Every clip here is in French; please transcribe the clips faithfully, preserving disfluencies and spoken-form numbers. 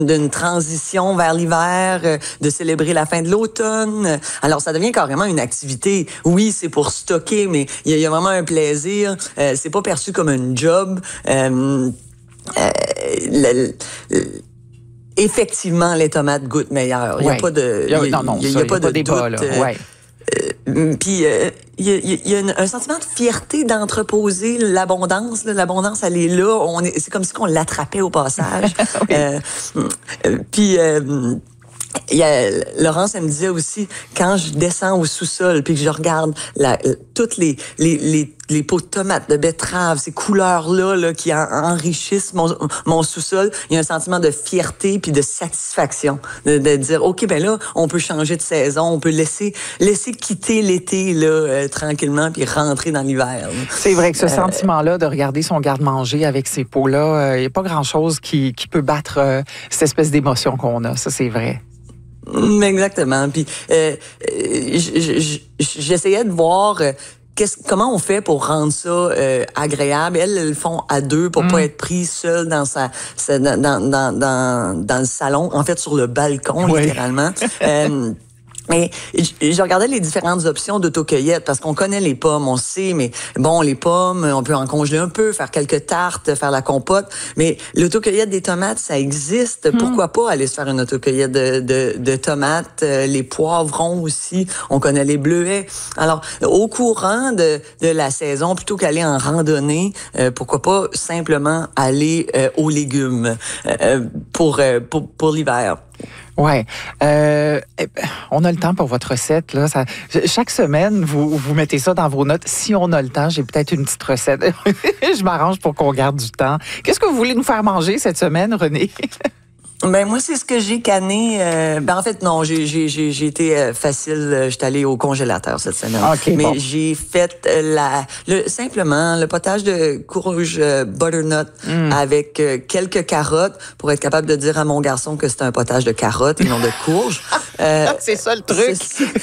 d'une transition vers l'hiver, euh, de célébrer la fin de l'automne. Alors, ça devient carrément une activité. Oui, c'est pour stocker, mais il y, y a vraiment un plaisir. Euh, c'est pas perçu comme un job. Euh, euh, le, le, Effectivement, les tomates goûtent meilleur. Il n'y a pas de, il y a, non, non, il y a, ça, il y a pas y a de débat, doute. là. Ouais. Euh, Puis euh, il y a, il y a une, un sentiment de fierté d'entreposer l'abondance. Là. L'abondance, elle est là. On est, c'est comme si on l'attrapait au passage. Oui. euh, euh, Puis euh, il y a, Laurence, elle me disait aussi, quand je descends au sous-sol puis que je regarde la, toutes les, les, les, les pots de tomates, de betteraves, ces couleurs-là là, qui en, enrichissent mon, mon sous-sol, il y a un sentiment de fierté puis de satisfaction. De, de dire, OK, ben là, on peut changer de saison, on peut laisser, laisser quitter l'été là, euh, tranquillement puis rentrer dans l'hiver. Là. C'est vrai que ce euh, sentiment-là de regarder son garde-manger avec ces pots-là, il euh, n'y a pas grand-chose qui, qui peut battre euh, cette espèce d'émotion qu'on a. Ça, c'est vrai. Exactement. Puis euh, j'essayais de voir euh, qu'est-ce, comment on fait pour rendre ça euh, agréable. Elles, elles le font à deux pour mm. pas être prises seules dans sa, sa dans, dans dans dans le salon, en fait sur le balcon oui. littéralement. euh, Mais je regardais les différentes options d'autocueillette parce qu'on connaît les pommes, on sait, mais bon, les pommes, on peut en congeler un peu, faire quelques tartes, faire la compote. Mais l'autocueillette des tomates, ça existe. Mmh. Pourquoi pas aller se faire une autocueillette de, de, de tomates, les poivrons aussi. On connaît les bleuets. Alors, au courant de, de la saison, plutôt qu'aller en randonnée, euh, pourquoi pas simplement aller euh, aux légumes euh, pour, euh, pour, pour l'hiver. Ouais, euh, on a le temps pour votre recette là. Ça, chaque semaine, vous vous mettez ça dans vos notes. Si on a le temps, j'ai peut-être une petite recette. Je m'arrange pour qu'on garde du temps. Qu'est-ce que vous voulez nous faire manger cette semaine, René? Ben moi c'est ce que j'ai canné. Euh, ben en fait non, j'ai j'ai j'ai, j'ai été euh, facile. J'étais allée au congélateur cette semaine. Okay, mais bon. j'ai fait euh, la le simplement le potage de courge euh, butternut mm. avec euh, quelques carottes pour être capable de dire à mon garçon que c'est un potage de carottes et non de courge. Euh, c'est ça le truc.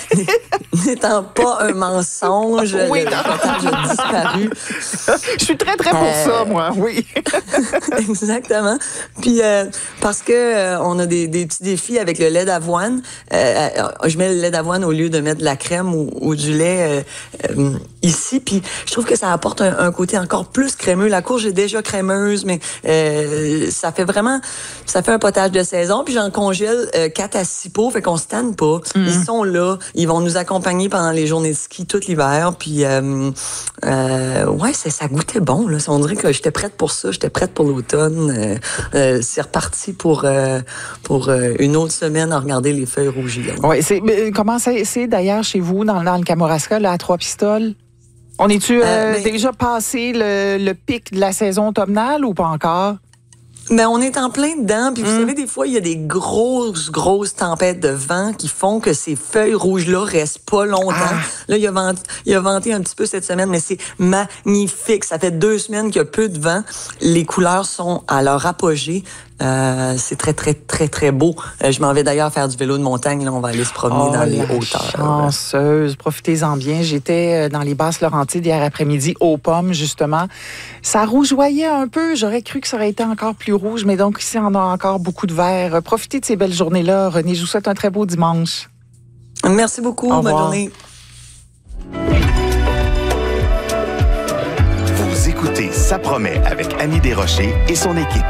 N'étant pas un mensonge, oui, le, le potage a disparu. Je suis très très pour euh, ça moi, oui. Exactement. Puis euh, parce que Euh, on a des, des petits défis avec le lait d'avoine. Euh, je mets le lait d'avoine au lieu de mettre de la crème ou, ou du lait euh, euh, ici. Puis je trouve que ça apporte un, un côté encore plus crémeux. La courge est déjà crémeuse, mais euh, ça fait vraiment, ça fait un potage de saison. Puis j'en congèle euh, quatre à six pots, fait qu'on se tanne pas. Mm. Ils sont là, ils vont nous accompagner pendant les journées de ski tout l'hiver. Puis euh, euh, ouais, ça, ça goûtait bon. Là. On dirait que j'étais prête pour ça, j'étais prête pour l'automne. Euh, euh, c'est reparti pour euh, pour euh, une autre semaine à regarder les feuilles rougies. Oui, c'est comment c'est, c'est d'ailleurs chez vous, dans, dans le Kamouraska, là, à Trois-Pistoles? On est-tu euh, euh, ben, déjà passé le, le pic de la saison automnale ou pas encore? Mais on est en plein dedans, puis vous mmh. savez, des fois, il y a des grosses, grosses tempêtes de vent qui font que ces feuilles rouges-là restent pas longtemps. Ah. Là, il a, venté, il a venté un petit peu cette semaine, mais c'est magnifique. Ça fait deux semaines qu'il y a peu de vent. Les couleurs sont à leur apogée. Euh, c'est très, très, très, très beau. Euh, je m'en vais d'ailleurs faire du vélo de montagne. Là, on va aller se promener oh, dans les la hauteurs. Chanceuse. Profitez-en bien. J'étais dans les Basses-Laurentides hier après-midi, aux pommes, justement. Ça rougeoyait un peu. J'aurais cru que ça aurait été encore plus rouge, mais donc ici, on a encore beaucoup de vert. Profitez de ces belles journées-là. René, je vous souhaite un très beau dimanche. Merci beaucoup. Bonne journée. Vous écoutez Ça promet avec Annie Desrochers et son équipe.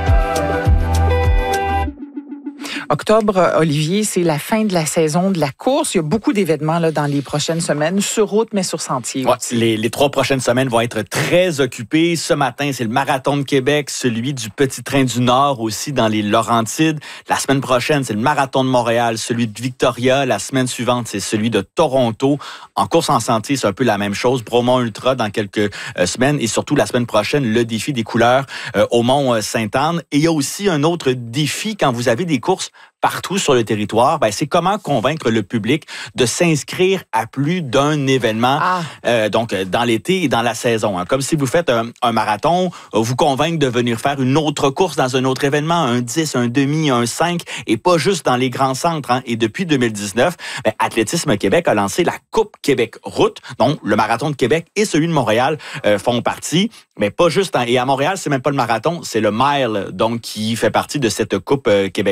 Octobre, Olivier, c'est la fin de la saison de la course. Il y a beaucoup d'événements là, dans les prochaines semaines, sur route, mais sur sentier. Ouais, les, les trois prochaines semaines vont être très occupées. Ce matin, c'est le Marathon de Québec, celui du Petit Train du Nord aussi dans les Laurentides. La semaine prochaine, c'est le Marathon de Montréal, celui de Victoria. La semaine suivante, c'est celui de Toronto. En course en sentier, c'est un peu la même chose. Bromont Ultra dans quelques euh, semaines et surtout la semaine prochaine, le défi des couleurs euh, au Mont-Sainte-Anne. Et il y a aussi un autre défi quand vous avez des courses partout sur le territoire, ben, c'est comment convaincre le public de s'inscrire à plus d'un événement, ah. euh, donc dans l'été et dans la saison. Hein. Comme si vous faites un, un marathon, vous convaincre de venir faire une autre course dans un autre événement, un dix, un demi, un cinq, et pas juste dans les grands centres. Hein. Et depuis deux mille dix-neuf, ben, Athlétisme Québec a lancé la Coupe Québec Route, donc le Marathon de Québec et celui de Montréal euh, font partie, mais pas juste. Hein. Et à Montréal, c'est même pas le marathon, c'est le mile, donc qui fait partie de cette Coupe euh, Québec